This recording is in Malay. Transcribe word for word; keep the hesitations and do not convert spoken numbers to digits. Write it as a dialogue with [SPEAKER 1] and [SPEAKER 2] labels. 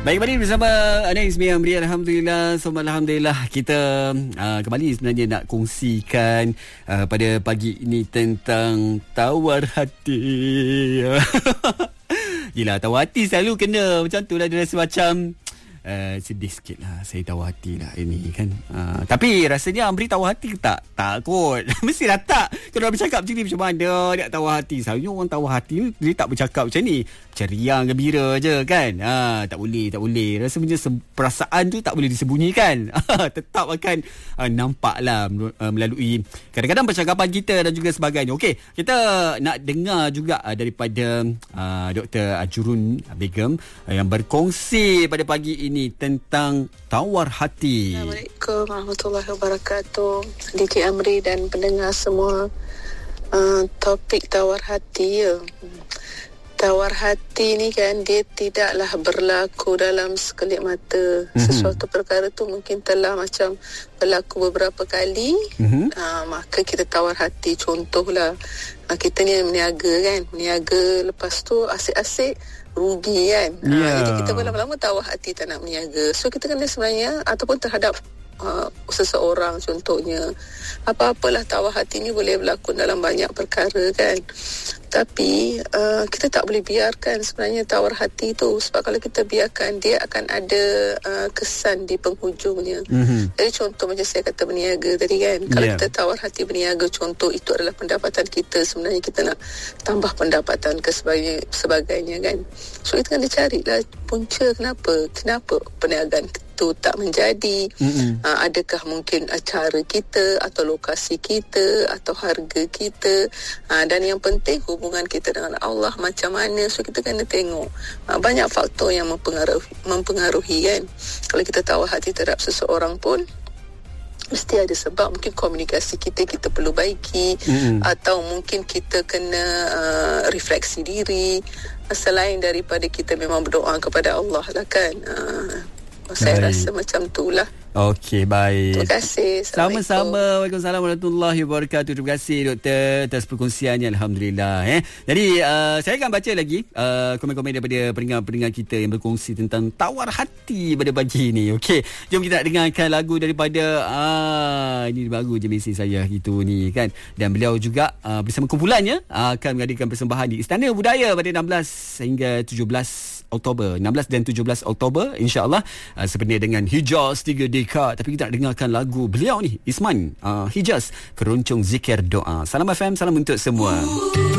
[SPEAKER 1] Baik, kembali bersama Ana Ismi Amri. Alhamdulillah, semua Alhamdulillah. Kita uh, kembali sebenarnya nak kongsikan uh, pada pagi ini tentang tawar hati. Yelah, tawar hati selalu kena macam tu lah. Dia rasa macam Uh, sedih sikit lah. Saya tahu hati lah ini kan. uh, Tapi rasanya Amri tahu hati ke tak? Tak kot. Mestilah tak. Kalau orang bercakap macam ni, macam mana dia tahu hati? Selalunya orang tahu hati dia tak bercakap macam ni, macam riang gembira je kan. uh, Tak boleh, tak boleh. Rasanya perasaan tu tak boleh disembunyikan. Tetap akan uh, nampak lah uh, melalui kadang-kadang percakapan kita dan juga sebagainya. Okey, kita nak dengar juga uh, daripada uh, Doktor Ajurun Begum uh, yang berkongsi pada pagi ini tentang tawar hati.
[SPEAKER 2] Assalamualaikum warahmatullahi wabarakatuh. D J Amri dan pendengar semua. uh, Topik tawar hati ya. Tawar hati ni kan, dia tidaklah berlaku dalam sekelip mata. Mm-hmm. Sesuatu perkara tu mungkin telah macam berlaku beberapa kali. Mm-hmm. uh, Maka kita tawar hati. Contohlah, uh, kita ni meniaga kan, meniaga lepas tu asyik-asyik rugi kan. Yeah. uh, Jadi kita pun lama-lama tawar hati tak nak meniaga. So kita kena sebenarnya, ataupun terhadap Uh, seseorang contohnya, apa-apalah tawar hati ni boleh berlaku dalam banyak perkara kan. Tapi uh, kita tak boleh biarkan sebenarnya tawar hati tu, sebab kalau kita biarkan, dia akan ada uh, kesan di penghujungnya. Mm-hmm. Jadi contoh macam saya kata berniaga tadi kan, kalau yeah. kita tawar hati berniaga, contoh itu adalah pendapatan kita, sebenarnya kita nak tambah pendapatan ke sebagainya, sebagainya kan. So kita kena carilah punca kenapa kenapa perniagaan itu tak menjadi. Mm-hmm. uh, adakah mungkin cara kita atau lokasi kita atau harga kita, uh, dan yang penting hubungan kita dengan Allah macam mana. So kita kena tengok uh, banyak faktor yang mempengaruhi, mempengaruhi kan. Kalau kita tawar hati terhadap seseorang pun mesti ada sebab. Mungkin komunikasi kita kita perlu baiki, mm-hmm. atau mungkin kita kena uh, refleksi diri, uh, selain daripada kita memang berdoa kepada Allah lah kan. uh, Saya baik. Rasa macam itulah.
[SPEAKER 1] Okey, baik.
[SPEAKER 2] Terima kasih.
[SPEAKER 1] Sama-sama. Waalaikumsalam warahmatullahi wabarakatuh. Terima kasih doktor atas perkongsiannya. Alhamdulillah. Eh. Jadi uh, saya akan baca lagi uh, komen-komen daripada pendengar-pendengar kita yang berkongsi tentang tawar hati pada pagi ini. Okey, jom kita nak dengarkan lagu daripada ah ini baru je mesej saya gitu ni kan. Dan beliau juga uh, bersama kumpulannya uh, akan mengadakan persembahan di Istana Budaya pada enam belas hingga tujuh belas Oktober, enam belas dan tujuh belas Oktober insya-Allah, uh, sebenarnya dengan Hijaz tiga Dekad. Tapi kita nak dengarkan lagu beliau ni, Isman uh, Hijaz, Keroncong Zikir Doa. Salam F M, salam untuk semua.